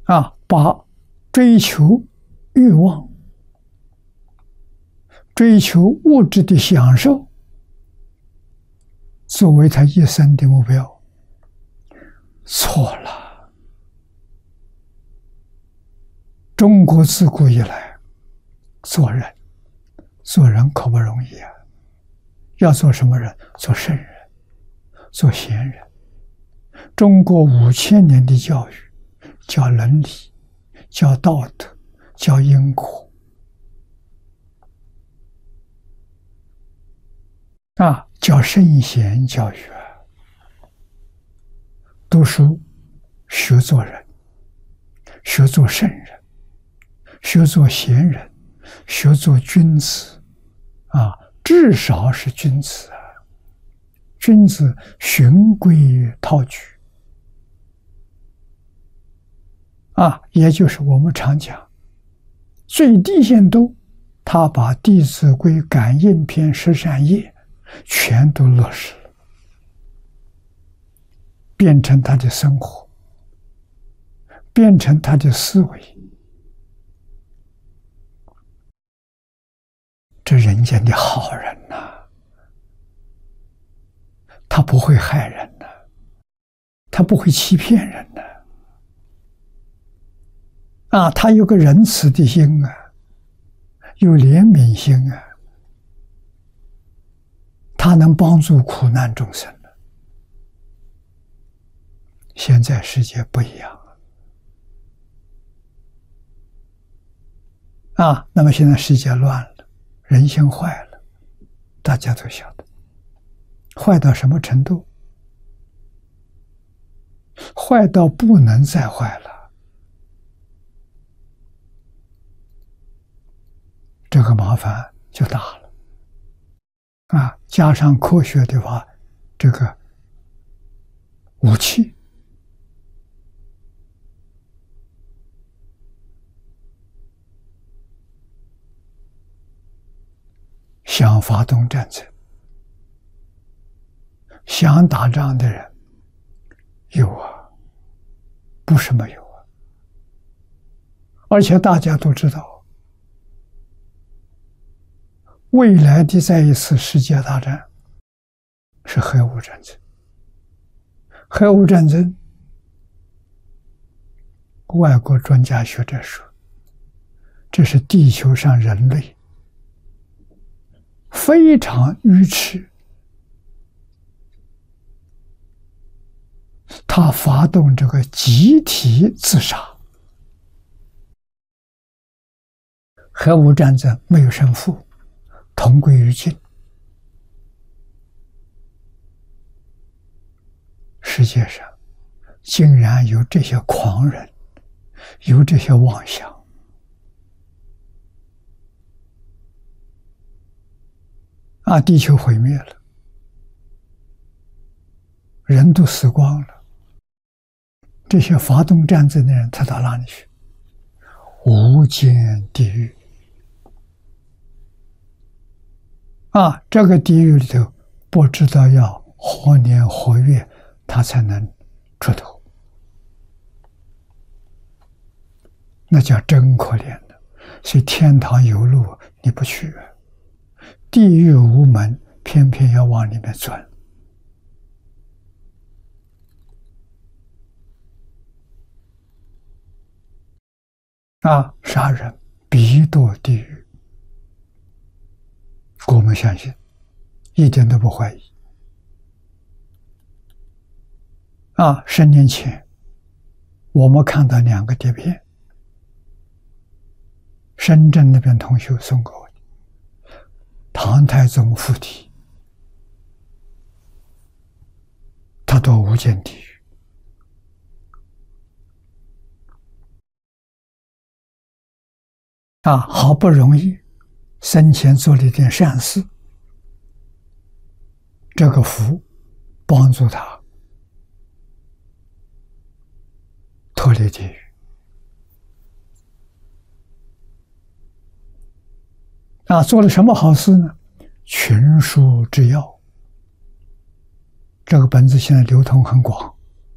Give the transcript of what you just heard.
把追求欲望、追求物质的享受作为他一生的目标，错了。中国自古以来，做人可不容易啊！要做什么人？做圣人，做贤人。中国5000年的教育，教伦理，教道德，教因果，教圣贤教育啊！读书学做人，学做圣人，学做贤人，学做君子至少是君子啊！君子循规蹈矩也就是我们常讲最低限度，他把《弟子规》感应篇13页全都落实了，变成他的生活，变成他的思维。这人间的好人他不会害人他不会欺骗人他有个仁慈的心有怜悯心他能帮助苦难众生现在世界不一样那么现在世界乱了，人心坏了，大家都晓得，坏到什么程度？坏到不能再坏了。这个麻烦就大了加上科学的话，这个武器想发动战争，想打仗的人有不是没有而且大家都知道未来的再一次世界大战是核武战争。核武战争，外国专家学者说，这是地球上人类非常愚痴，他发动这个集体自杀。核武战争没有胜负，同归于尽。世界上竟然有这些狂人，有这些妄想地球毁灭了，人都死光了，这些发动战争的人他到哪里去？无间地狱这个地狱里头不知道要何年何月他才能出头，那叫真可怜的。所以天堂有路你不去地狱无门偏偏要往里面钻杀人必堕地狱，我们相信，一点都不怀疑10年前我们看到2个碟片，深圳那边同学送给我的，唐太宗附体，他堕无间地狱好不容易生前做了一点善事，这个福帮助他脱离地狱做了什么好事呢？群书之要，这个本子现在流通很广